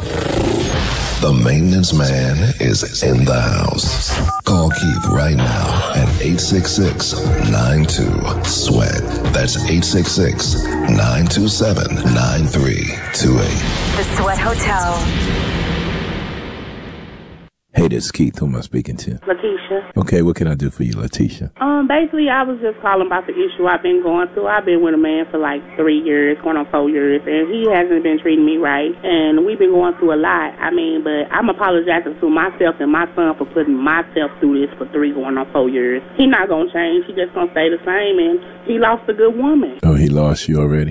The maintenance man is in the house. Call Keith right now at 866-92-SWEAT. That's 866-927-9328. The Sweat Hotel. Hey, this is Keith. Who am I speaking to? Lakeisha. Okay, what can I do for you, Letitia? Basically, I was just calling about the issue I've been going through. I've been with a man for like 3 years, going on 4 years, and he hasn't been treating me right. And we've been going through a lot. But I'm apologizing to myself and my son for putting myself through this for 3 going on 4 years. He's not going to change. He's just going to stay the same, and he lost a good woman. Oh, he lost you already?